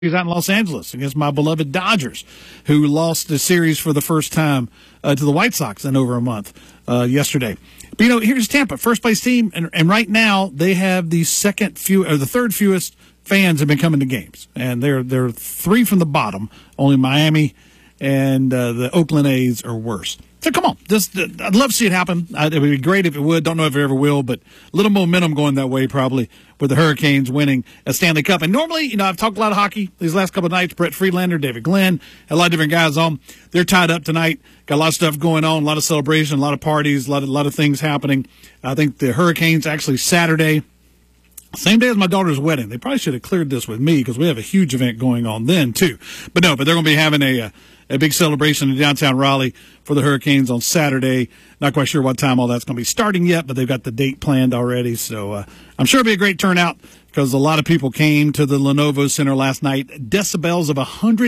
He's out in Los Angeles against my beloved Dodgers, who lost the series for the first time to the White Sox in over a month yesterday. But, here's Tampa, first place team, and right now they have the third fewest fans have been coming to games, and they're three from the bottom. Only Miami and the Oakland A's are worse. So come on, I'd love to see it happen. It would be great if it would. Don't know if it ever will, but a little momentum going that way probably with the Hurricanes winning a Stanley Cup. And normally, I've talked a lot of hockey these last couple of nights. Brett Friedlander, David Glenn, a lot of different guys on. They're tied up tonight. Got a lot of stuff going on, a lot of celebration, a lot of parties, a lot of things happening. I think the Hurricanes actually Saturday, same day as my daughter's wedding. They probably should have cleared this with me because we have a huge event going on then too. But they're going to be having a big celebration in downtown Raleigh for the Hurricanes on Saturday. Not quite sure what time all that's going to be starting yet, but they've got the date planned already. So I'm sure it'll be a great turnout because a lot of people came to the Lenovo Center last night. Decibels of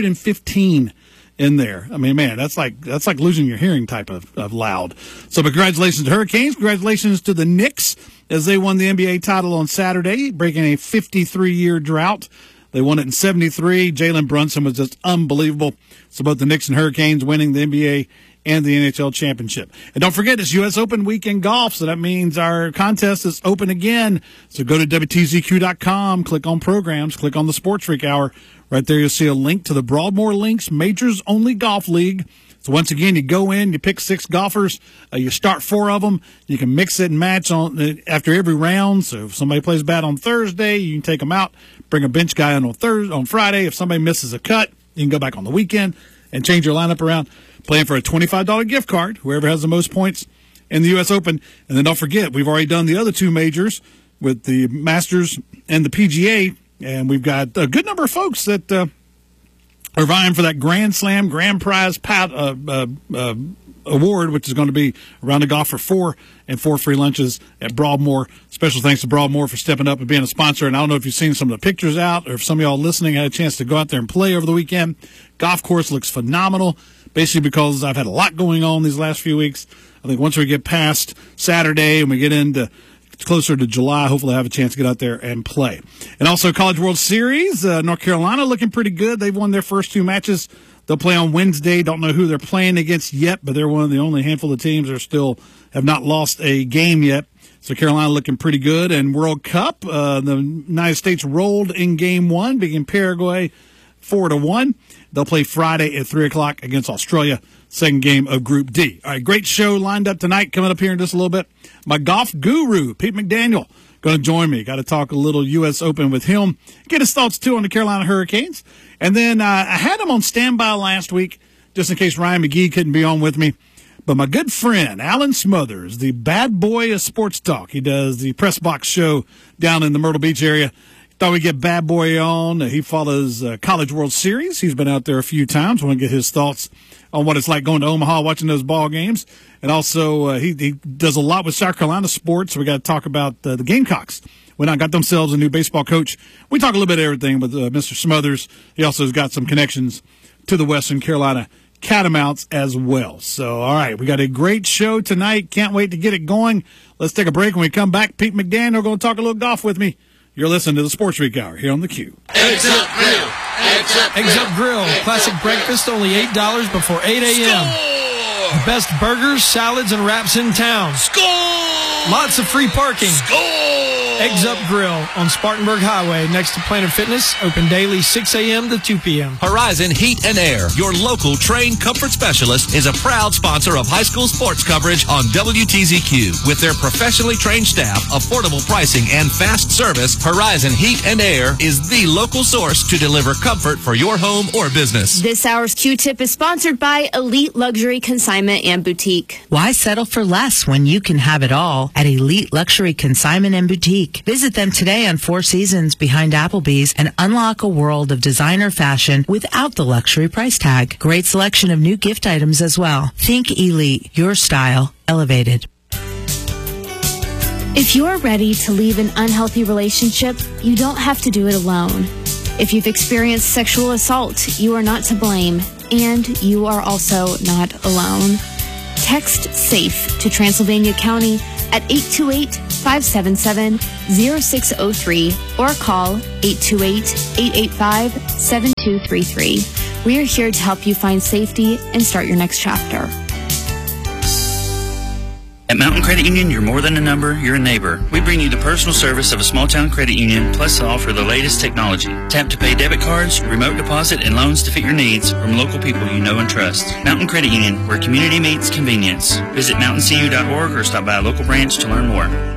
115 in there. I mean, man, that's like losing your hearing type of loud. So congratulations to Hurricanes. Congratulations to the Knicks as they won the NBA title on Saturday, breaking a 53-year drought. They won it in 73. Jalen Brunson was just unbelievable. So both the Knicks and Hurricanes winning the NBA and the NHL championship. And don't forget, it's U.S. Open week in golf, so that means our contest is open again. So go to WTZQ.com, click on programs, click on the Sports Freak Hour. Right there you'll see a link to the Broadmoor Links Majors Only Golf League. So once again, you go in, you pick 6 golfers, you start 4 of them. You can mix it and match on after every round. So if somebody plays bad on Thursday, you can take them out, bring a bench guy in on Friday. If somebody misses a cut, you can go back on the weekend and change your lineup around, playing for a $25 gift card, whoever has the most points in the U.S. Open. And then don't forget, we've already done the other 2 majors with the Masters and the PGA, and we've got a good number of folks that are vying for that Grand Slam Grand Prize award, which is going to be a round of golf for 4 and 4 free lunches at Broadmoor. Special thanks to Broadmoor for stepping up and being a sponsor. And I don't know if you've seen some of the pictures out or if some of y'all listening had a chance to go out there and play over the weekend. Golf course looks phenomenal, basically because I've had a lot going on these last few weeks. I think once we get past Saturday and we get into closer to July, hopefully I'll have a chance to get out there and play. And also College World Series, North Carolina looking pretty good. They've won their first 2 matches. They'll play on Wednesday. Don't know who they're playing against yet, but they're one of the only handful of teams that still have not lost a game yet. So Carolina looking pretty good. And World Cup, the United States rolled in Game 1, beating Paraguay 4-1. They'll play Friday at 3 o'clock against Australia, second game of Group D. All right, great show lined up tonight. Coming up here in just a little bit, my golf guru, Pete McDaniel, going to join me. Got to talk a little U.S. Open with him. Get his thoughts, too, on the Carolina Hurricanes. And then I had him on standby last week, just in case Ryan McGee couldn't be on with me. But my good friend, Alan Smothers, the bad boy of sports talk. He does the Press Box show down in the Myrtle Beach area. Thought we'd get Bad Boy on. He follows College World Series. He's been out there a few times. Want to get his thoughts on what it's like going to Omaha, watching those ball games. And also, he does a lot with South Carolina sports. So we got to talk about the Gamecocks. Went out and got themselves a new baseball coach. We talk a little bit of everything with Mr. Smothers. He also has got some connections to the Western Carolina Catamounts as well. So, all right, we got a great show tonight. Can't wait to get it going. Let's take a break. When we come back, Pete McDaniel going to talk a little golf with me. You're listening to the Sports Week Hour here on the Q. Eggs Up Grill. Eggs Up Grill. Classic breakfast, only $8 before 8 a.m. Score! The best burgers, salads, and wraps in town. Score! Lots of free parking. Score! Eggs Up Grill on Spartanburg Highway next to Planet Fitness. Open daily 6 a.m. to 2 p.m. Horizon Heat and Air, your local trained comfort specialist, is a proud sponsor of high school sports coverage on WTZQ. With their professionally trained staff, affordable pricing, and fast service, Horizon Heat and Air is the local source to deliver comfort for your home or business. This hour's Q-Tip is sponsored by Elite Luxury Consignment and Boutique. Why settle for less when you can have it all at Elite Luxury Consignment and Boutique? Visit them today on 4 Seasons behind Applebee's and unlock a world of designer fashion without the luxury price tag. Great selection of new gift items as well. Think Elite, your style elevated. If you're ready to leave an unhealthy relationship, you don't have to do it alone. If you've experienced sexual assault, you are not to blame, and you are also not alone. Text SAFE to Transylvania County at 828-577-0603 or call 828-885-7233. We are here to help you find safety and start your next chapter. At Mountain Credit Union, you're more than a number, you're a neighbor. We bring you the personal service of a small-town credit union, plus offer the latest technology. Tap-to-pay debit cards, remote deposit, and loans to fit your needs from local people you know and trust. Mountain Credit Union, where community meets convenience. Visit mountaincu.org or stop by a local branch to learn more.